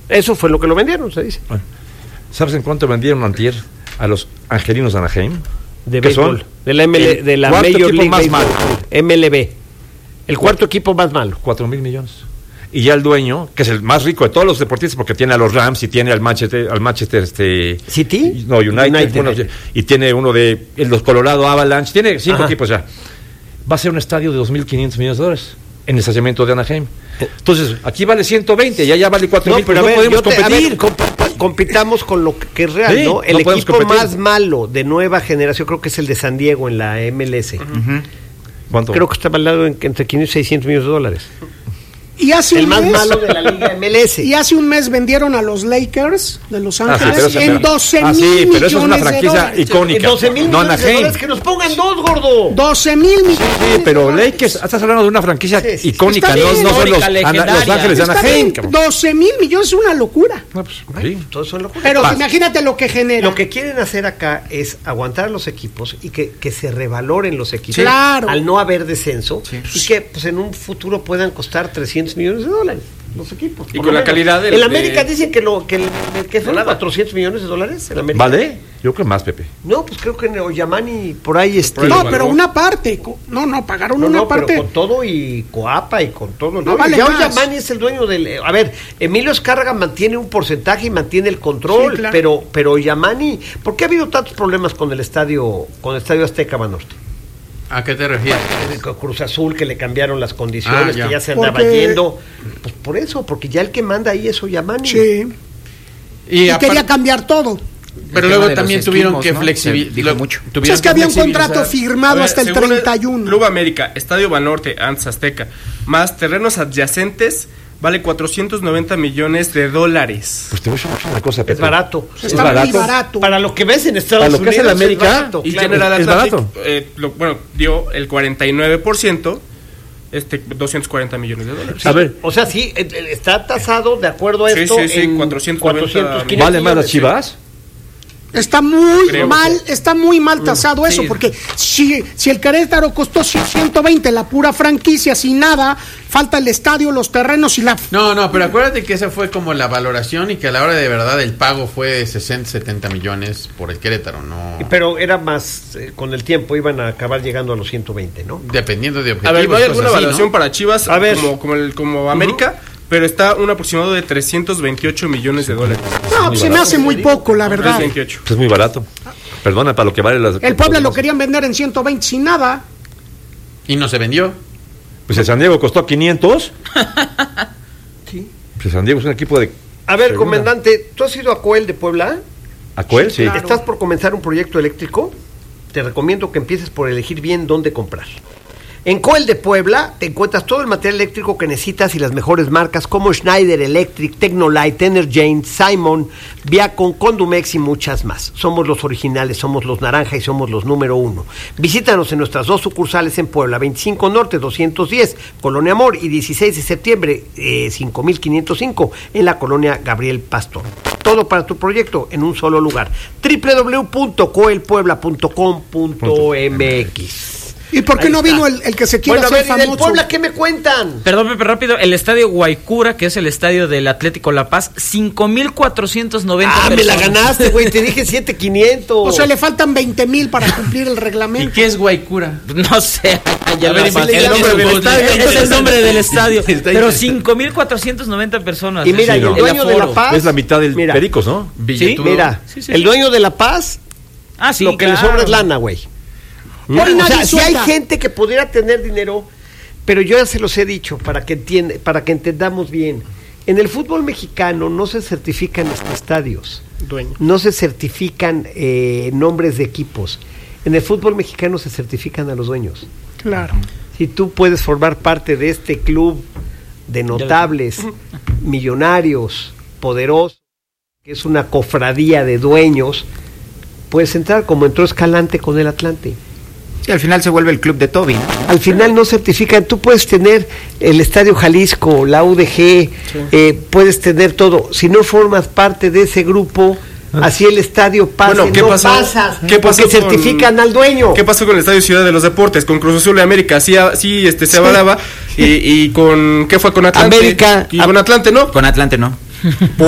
Eso fue lo que lo vendieron, se dice. Bueno, ¿sabes en cuánto vendieron antier a los angelinos de Anaheim? De ¿Qué béisbol, son? de la Major League Baseball, más malo. MLB. El cuarto equipo más malo. 4,000 millones. Y ya el dueño, que es el más rico de todos los deportistas, porque tiene a los Rams y tiene al Manchester ¿City? No, United. Bueno, y tiene uno de los Colorado Avalanche, tiene 5 equipos ya. Va a ser un estadio de $2,500 millones en el estacionamiento de Anaheim. Entonces, aquí vale 120, ya vale 4,000, pero no podemos competir. Compitamos con lo que es real, Sí, ¿no? El no podemos equipo competir. más malo de nueva generación, creo que es el de San Diego en la MLS. ¿Cuánto? Creo que está valorado entre 500 y 600 millones de dólares. Y hace El un más mes, malo de la liga MLS. y hace un mes vendieron a los Lakers de Los Ángeles sí, en 12 mil sí, pero eso es una millones de franquicia dólares. icónica. 12 mil no millones de Anaheim. dólares, que nos pongan dos, gordo. 12 mil millones. Sí, pero Lakers, estás hablando de una franquicia Sí, icónica, está bien. no son los Legendaria. Los Ángeles de Está Anaheim. bien, cabrón. 12 mil millones es una locura. No, pues, sí. Todo eso es locura. Pero imagínate lo que genera. Lo que quieren hacer acá es aguantar a los equipos y que se revaloren los equipos. Claro. Al no haber descenso. Y que pues en un futuro puedan costar 300 millones de dólares los equipos. Y por con lo la menos. calidad del... El América dicen que son 400 millones de dólares. El América. ¿Vale? Yo creo más, Pepe. No, pues creo que en Oyamani por ahí No, pero una parte. No, pagaron una parte. pero con todo y Coapa y con todo. No vale ya más. Oyamani es el dueño del... A ver, Emilio Azcárraga mantiene un porcentaje y mantiene el control, Sí, claro. pero Oyamani... ¿Por qué ha habido tantos problemas con el estadio Azteca Banorte? ¿A qué te refieres? Cruz Azul, que le cambiaron las condiciones, ya. que ya se andaba Porque- yendo. Pues por eso, porque ya el que manda ahí es Oyamani. Sí. Y quería cambiar todo. Pero El luego tema de también los tuvieron esquimos, que ¿no? flexibilizar. Se dijo mucho. Pues es que había un contrato firmado hasta el según 31. Club América, Estadio Banorte, antes Azteca, más terrenos adyacentes, vale $490 millones. Pues te voy a decir una cosa, Pepe. Es barato. Está muy barato. Para lo que ves en Estados Para lo que es Unidos el América, es barato. Y claro. General es Atlantic, barato. dio el 49%, $240 millones. A ver, O sea, sí, está tasado de acuerdo a Sí, esto sí, en 490 500 ¿vale más las millones. Chivas? Está muy Creo mal, está muy mal tasado eso, sí. porque si el Querétaro costó 120, la pura franquicia, sin nada, falta el estadio, los terrenos y la... No, pero acuérdate que esa fue como la valoración y que a la hora de verdad el pago fue 60, 70 millones por el Querétaro, no... Pero era más, con el tiempo iban a acabar llegando a los 120, ¿no? Dependiendo de A objetivos. ver, no hay cosas alguna así, evaluación ¿no? para Chivas A ver. como América, pero está un aproximado de $328 millones. No, se me hace muy poco, la verdad. 328. Pues es muy barato. Perdona, para lo que vale las... El Puebla lo querían vender en 120 sin nada. Y no se vendió. Pues el San Diego costó 500. Sí. Pues el San Diego es un equipo de... A ver, Segunda. comandante, ¿tú has ido a Coel de Puebla? ¿A cuál? Sí. claro. ¿Estás por comenzar un proyecto eléctrico? Te recomiendo que empieces por elegir bien dónde comprar. En Coel de Puebla te encuentras todo el material eléctrico que necesitas y las mejores marcas como Schneider Electric, Tecnolite, Energen, Simon, Viacom, Condumex y muchas más. Somos los originales, somos los naranja y somos los número 1. Visítanos en nuestras 2 sucursales en Puebla, 25 Norte 210, Colonia Amor, y 16 de septiembre 5505 en la Colonia Gabriel Pastor. Todo para tu proyecto en un solo lugar. www.coelpuebla.com.mx. ¿Y por qué Ahí no está. vino el que se quiere Bueno, a hacer ver, ¿y del famoso? Puebla qué me cuentan? Perdón, Pepe, rápido. El estadio Guaycura, que es el estadio del Atlético La Paz, 5,490 Ah, me la personas. ganaste, güey, te dije 7,500. O sea, le faltan 20,000 para cumplir el ¿Y reglamento. qué es Guaycura? No sé. Ya A ver, lo el nombre del estadio. Es el nombre del estadio. Está Pero interesante. 5,490 personas. Y mira, Sí, y no. el dueño El de La aforo. Paz. Es la mitad del Mira, Pericos, ¿no? Billetudo. Mira, Sí, sí, el sí. dueño de La Paz, Ah, sí, lo que claro. le sobra es lana, güey. Hoy O nadie sea, si hay suelta. gente que pudiera tener dinero, pero yo ya se los he dicho para que entendamos bien. En el fútbol mexicano no se certifican estadios, no se certifican nombres de equipos. En el fútbol mexicano se certifican a los dueños. Claro. Si tú puedes formar parte de este club de notables, millonarios, poderosos, que es una cofradía de dueños, puedes entrar como entró Escalante con el Atlante. Sí, al final se vuelve el club de Toby, ¿no? Al final no certifican, tú puedes tener el Estadio Jalisco, la UDG, puedes tener todo. Si no formas parte de ese grupo, así el estadio pasa, Bueno, ¿qué no pasó? pasas, ¿Qué pasó porque con- certifican al dueño. ¿Qué pasó con el Estadio Ciudad de los Deportes? Con Cruz Azul y América, sí, se avalaba. Y con, ¿qué fue con Atlante? América. Y con Atlante, ¿no? Con Atlante no.